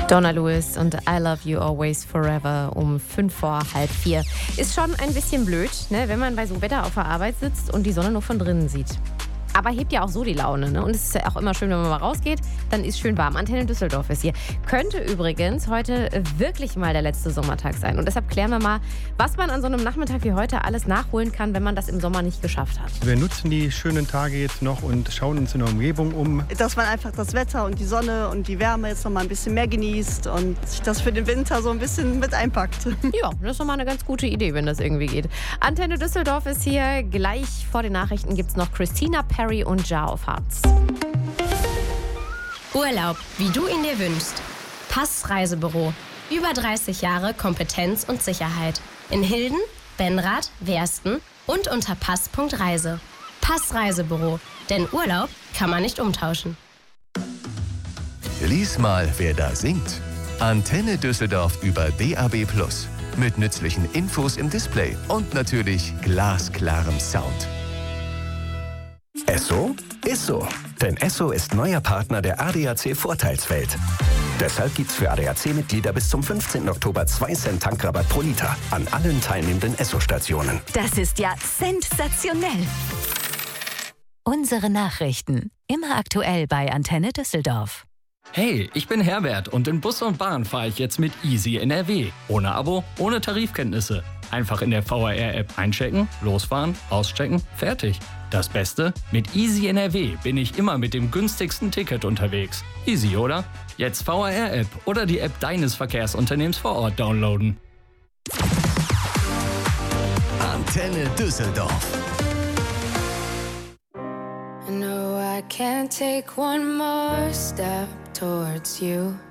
Donna Lewis und I Love You Always Forever um 3:55. Ist schon ein bisschen blöd, ne, wenn man bei so Wetter auf der Arbeit sitzt und die Sonne nur von drinnen sieht. Aber hebt ja auch so die Laune, ne? Und es ist ja auch immer schön, wenn man mal rausgeht, dann ist schön warm. Antenne Düsseldorf ist hier. Könnte übrigens heute wirklich mal der letzte Sommertag sein. Und deshalb klären wir mal, was man an so einem Nachmittag wie heute alles nachholen kann, wenn man das im Sommer nicht geschafft hat. Wir nutzen die schönen Tage jetzt noch und schauen uns in der Umgebung um. Dass man einfach das Wetter und die Sonne und die Wärme jetzt noch mal ein bisschen mehr genießt und sich das für den Winter so ein bisschen mit einpackt. Ja, das ist doch mal eine ganz gute Idee, wenn das irgendwie geht. Antenne Düsseldorf ist hier. Gleich vor den Nachrichten gibt es noch Christina Perry und Jar of Hearts. Urlaub, wie du ihn dir wünschst. Pass Reisebüro. Über 30 Jahre Kompetenz und Sicherheit. In Hilden, Benrath, Wersten und unter pass.reise. Pass Reisebüro. Denn Urlaub kann man nicht umtauschen. Lies mal, wer da singt. Antenne Düsseldorf über DAB+. Mit nützlichen Infos im Display und natürlich glasklarem Sound. Esso ist so. Denn Esso ist neuer Partner der ADAC Vorteilswelt. Deshalb gibt's für ADAC-Mitglieder bis zum 15. Oktober 2 Cent Tankrabatt pro Liter an allen teilnehmenden Esso-Stationen. Das ist ja sensationell. Unsere Nachrichten. Immer aktuell bei Antenne Düsseldorf. Hey, ich bin Herbert und in Bus und Bahn fahre ich jetzt mit Easy NRW. Ohne Abo, ohne Tarifkenntnisse. Einfach in der VRR-App einchecken, losfahren, auschecken, fertig. Das Beste? Mit Easy NRW bin ich immer mit dem günstigsten Ticket unterwegs. Easy, oder? Jetzt VRR-App oder die App deines Verkehrsunternehmens vor Ort downloaden. Antenne Düsseldorf. I know I can't take one more step towards you.